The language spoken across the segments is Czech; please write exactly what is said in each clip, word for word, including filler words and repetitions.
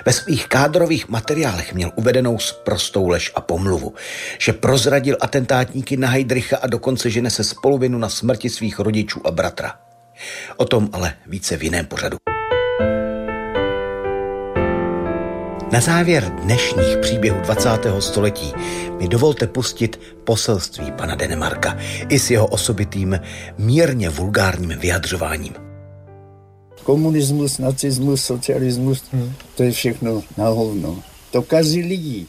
Ve svých kádrových materiálech měl uvedenou sprostou lež a pomluvu, že prozradil atentátníky na Heydricha a dokonce že nese spoluvinu na smrti svých rodičů a bratra. O tom ale více v jiném pořadu. Na závěr dnešních příběhů dvacátého století mi dovolte pustit poselství pana Denemarka i s jeho osobitým, mírně vulgárním vyjadřováním. Komunismus, nacismus, socialismus, hmm. to je všechno na hovno. To kazí lidi.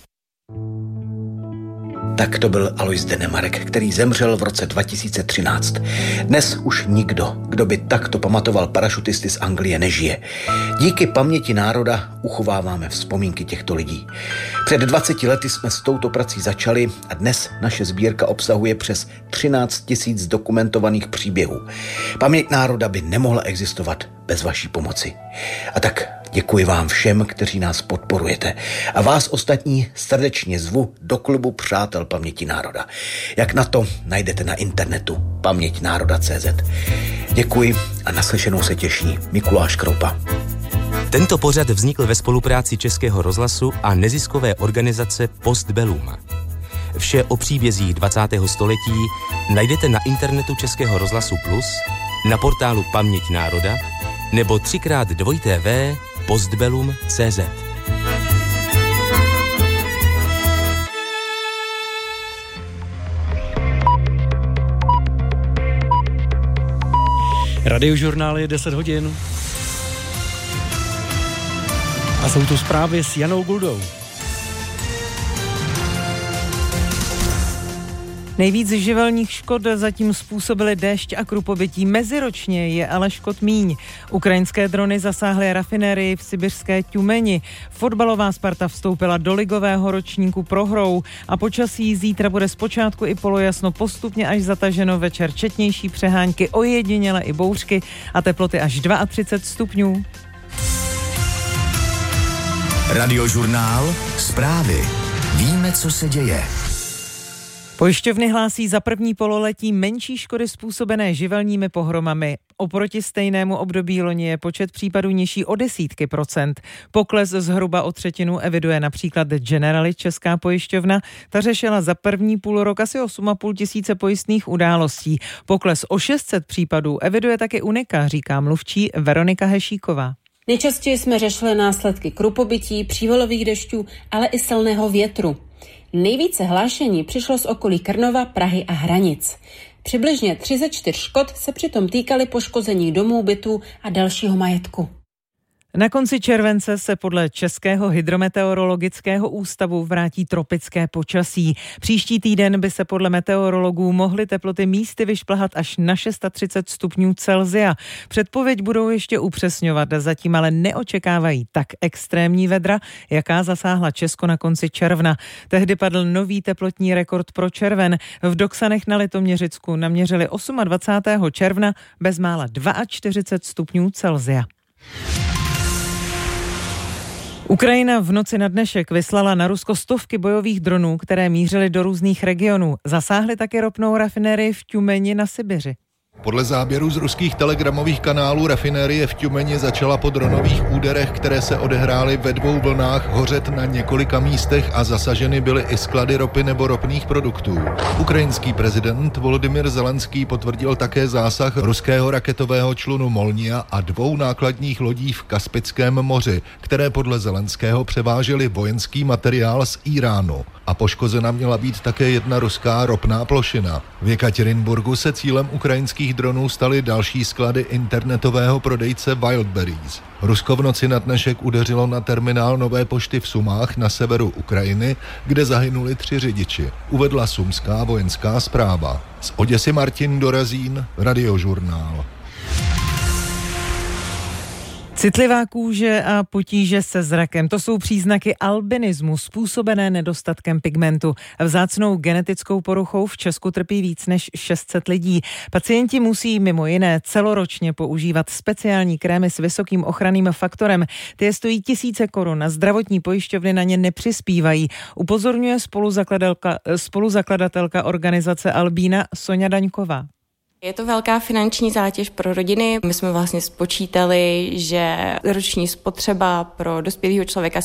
Tak to byl Alois Denemark, který zemřel v roce dva tisíce třináct. Dnes už nikdo, kdo by takto pamatoval parašutisty z Anglie, nežije. Díky paměti národa uchováváme vzpomínky těchto lidí. Před dvaceti lety jsme s touto prací začali a dnes naše sbírka obsahuje přes třináct tisíc dokumentovaných příběhů. Paměť národa by nemohla existovat bez vaší pomoci. A tak děkuji vám všem, kteří nás podporujete. A vás ostatní srdečně zvu do klubu Přátel paměti národa. Jak na to najdete na internetu paměť národa tečka cé zet. Děkuji a naslyšenou se těší Mikuláš Kroupa. Tento pořad vznikl ve spolupráci Českého rozhlasu a neziskové organizace Postbellum. Vše o příbězích dvacátého století najdete na internetu Českého rozhlasu Plus, na portálu Paměť národa nebo třikrát dvojité v postbellum tečka cé zet. Radiožurnál je deset hodin. A jsou tu zprávy s Janou Guldou. Nejvíc živelních škod zatím způsobily déšť a krupobytí. Meziročně je ale škod míň. Ukrajinské drony zasáhly rafinérii v sibiřské Tjumeni. Fotbalová Sparta vstoupila do ligového ročníku prohrou a počasí zítra bude zpočátku i polojasno, postupně až zataženo, večer četnější přehánky, ojediněle i bouřky a teploty až třicet dva stupňů. Radiožurnál, zprávy. Víme, co se děje. Pojišťovny hlásí za první pololetí menší škody způsobené živelními pohromami. Oproti stejnému období loni je počet případů nižší o desítky procent. Pokles zhruba o třetinu eviduje například Generali, česká pojišťovna. Ta řešila za první půl rok asi osm a půl tisíce pojistných událostí. Pokles o šest set případů eviduje také Unika, říká mluvčí Veronika Hešíková. Nejčastěji jsme řešili následky krupobytí, přívalových dešťů, ale i silného větru. Nejvíce hlášení přišlo z okolí Krnova, Prahy a Hranic. Přibližně tři ze čtyř škod se přitom týkaly poškození domů, bytů a dalšího majetku. Na konci července se podle Českého hydrometeorologického ústavu vrátí tropické počasí. Příští týden by se podle meteorologů mohly teploty místy vyšplhat až na třicet šest stupňů Celsia. Předpověď budou ještě upřesňovat, zatím ale neočekávají tak extrémní vedra, jaká zasáhla Česko na konci června. Tehdy padl nový teplotní rekord pro červen. V Doksanech na Litoměřicku naměřili dvacátého osmého června bezmála čtyřicet dva stupňů Celsia. Ukrajina v noci na dnešek vyslala na Rusko stovky bojových dronů, které mířily do různých regionů. Zasáhly také ropnou rafinérii v Tjumeni na Sibiři. Podle záběrů z ruských telegramových kanálů rafinérie v Tjumeni začala po dronových úderech, které se odehrály ve dvou vlnách, hořet na několika místech a zasaženy byly i sklady ropy nebo ropných produktů. Ukrajinský prezident Volodymyr Zelenský potvrdil také zásah ruského raketového člunu Molnia a dvou nákladních lodí v Kaspickém moři, které podle Zelenského převážely vojenský materiál z Íránu. A poškozena měla být také jedna ruská ropná plošina. V Jekaterinburgu se cílem ukrajinských dronů staly další sklady internetového prodejce Wildberries. Rusko v noci na dnešek udeřilo na terminál Nové pošty v Sumách na severu Ukrajiny, kde zahynuli tři řidiči, uvedla sumská vojenská správa. Z Oděsy Martin Dorazín, Radiožurnál. Citlivá kůže a potíže se zrakem, to jsou příznaky albinismu způsobené nedostatkem pigmentu. Vzácnou genetickou poruchou v Česku trpí víc než šest set lidí. Pacienti musí mimo jiné celoročně používat speciální krémy s vysokým ochranným faktorem. Ty je stojí tisíce korun a zdravotní pojišťovny na ně nepřispívají. Upozorňuje spoluzakladatelka, spoluzakladatelka organizace Albína Soňa Daňková. Je to velká finanční zátěž pro rodiny. My jsme vlastně spočítali, že roční spotřeba pro dospělého člověka